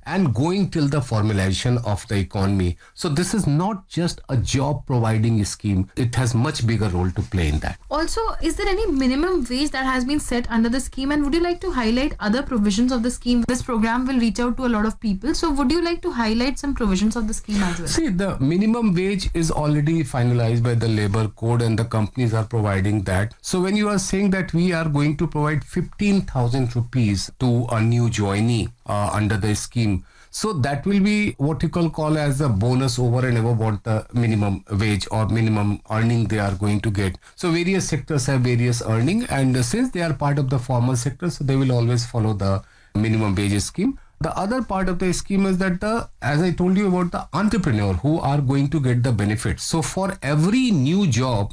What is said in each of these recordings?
and going till the formalization of the economy. So this is not just a job providing scheme. It has much bigger role to play in that. Also, is there any minimum wage that has been set under the scheme, and would you like to highlight other provisions of the scheme? This program will reach out to a lot of people, so would you like to highlight some provisions of the scheme as well? See, the minimum wage is already finalized by the labor code and the companies are providing that. So when you are saying that we are going to provide 15,000 rupees to a new joinee under the scheme, so that will be what you call as a bonus over and above what the minimum wage or minimum earning they are going to get. So various sectors have various earning, and since they are part of the formal sector, so they will always follow the minimum wage scheme. The other part of the scheme is that as I told you about the entrepreneur who are going to get the benefits. So for every new job,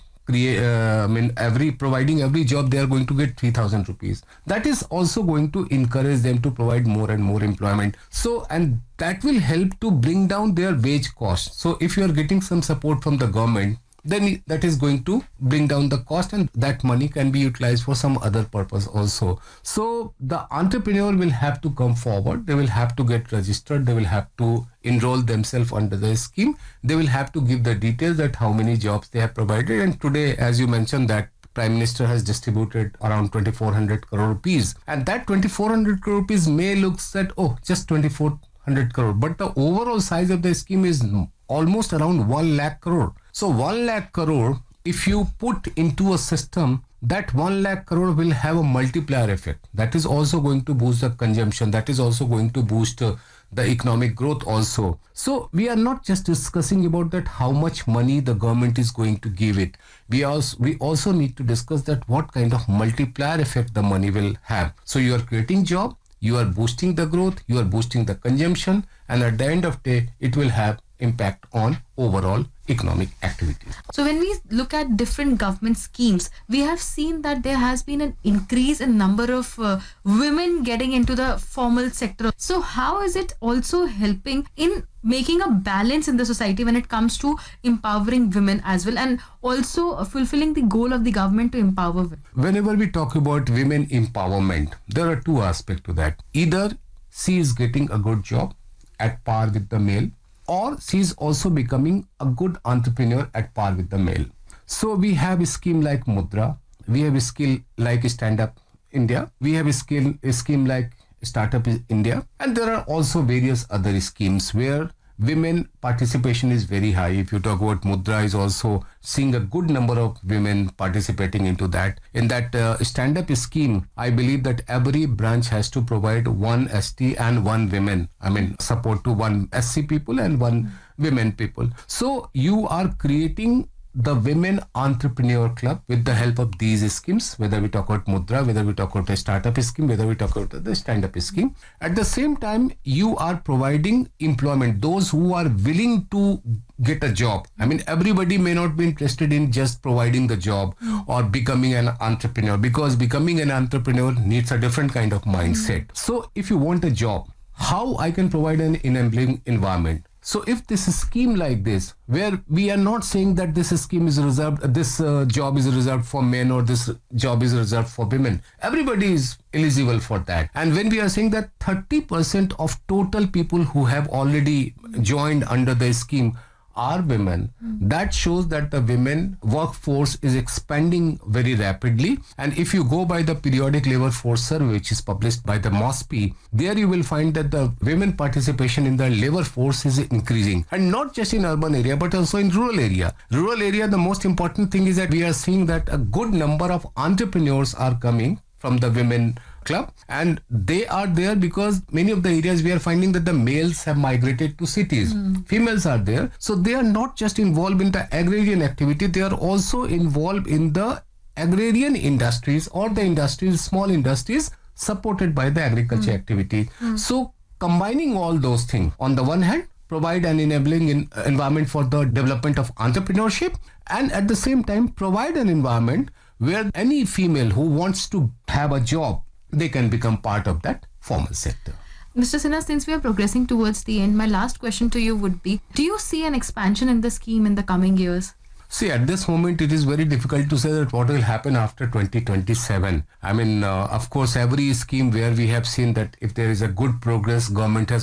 providing every job, they are going to get 3,000 rupees. That is also going to encourage them to provide more and more employment. So, and that will help to bring down their wage cost. So if you are getting some support from the government, then that is going to bring down the cost, and that money can be utilized for some other purpose also. So the entrepreneur will have to come forward. They will have to get registered. They will have to enroll themselves under the scheme. They will have to give the details that how many jobs they have provided. And today, as you mentioned, that Prime Minister has distributed around 2,400 crore rupees. And that 2,400 crore rupees may look that, oh, just 2,400 crore. But the overall size of the scheme is almost around 1 lakh crore. So 1 lakh crore, if you put into a system, that 1 lakh crore will have a multiplier effect. That is also going to boost the consumption. That is also going to boost the economic growth also. So we are not just discussing about that how much money the government is going to give it. We also need to discuss that what kind of multiplier effect the money will have. So you are creating job, you are boosting the growth, you are boosting the consumption, and at the end of the day, it will have impact on overall economic activity. So when we look at different government schemes, we have seen that there has been an increase in number of women getting into the formal sector. So how is it also helping in making a balance in the society when it comes to empowering women as well, and also fulfilling the goal of the government to empower women? Whenever we talk about women empowerment, there are two aspects to that. Either she is getting a good job at par with the male, or she is also becoming a good entrepreneur at par with the male. So we have a scheme like Mudra, we have a scheme like Stand Up India, we have a scheme like Startup India, and there are also various other schemes where women participation is very high. If you talk about Mudra, is also seeing a good number of women participating into that. In that stand-up scheme, I believe that every branch has to provide one ST and one women. I mean, support to one SC people and one women people. So you are creating the Women Entrepreneur Club with the help of these schemes, whether we talk about Mudra, whether we talk about a startup scheme, whether we talk about the stand-up scheme. At the same time, you are providing employment, those who are willing to get a job. I mean, everybody may not be interested in just providing the job or becoming an entrepreneur, because becoming an entrepreneur needs a different kind of mindset. So if you want a job, how I can provide an enabling environment? So if this scheme like this, where we are not saying that this scheme is reserved, this job is reserved for men or this job is reserved for women, everybody is eligible for that. And when we are saying that 30% of total people who have already joined under the scheme are women, that shows that the women workforce is expanding very rapidly. And if you go by the periodic labor force survey, which is published by the MOSPI, there you will find that the women participation in the labor force is increasing, and not just in urban area but also in rural area. Rural area, the most important thing is that we are seeing that a good number of entrepreneurs are coming from the women club, and they are there because many of the areas we are finding that the males have migrated to cities. Females are there, so they are not just involved in the agrarian activity, they are also involved in the agrarian industries or the industries, small industries supported by the agriculture activity. So combining all those things, on the one hand, provide an enabling environment for the development of entrepreneurship, and at the same time provide an environment where any female who wants to have a job, they can become part of that formal sector. Mr. Sinha, since we are progressing towards the end, my last question to you would be, do you see an expansion in the scheme in the coming years? See, at this moment, it is very difficult to say that what will happen after 2027. I mean, of course, every scheme where we have seen that if there is a good progress, government has